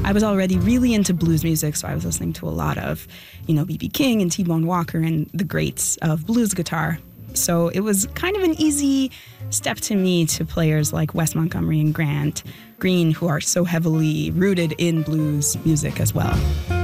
I was already really into blues music, so I was listening to a lot of, B.B. King and T-Bone Walker and the greats of blues guitar. So it was kind of an easy step to me to players like Wes Montgomery and Grant Green, who are so heavily rooted in blues music as well.